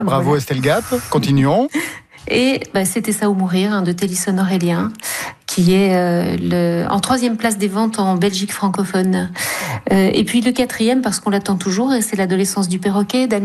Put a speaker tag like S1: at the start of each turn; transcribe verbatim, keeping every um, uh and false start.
S1: Bravo
S2: Voilà.
S1: Estelle Gap, continuons.
S2: Et bah, c'était Ça ou mourir, hein, de Télisson Aurélien, qui est euh, le, en troisième place des ventes en Belgique francophone. Euh, et puis le quatrième, parce qu'on l'attend toujours, et c'est L'adolescence du perroquet d'Amélie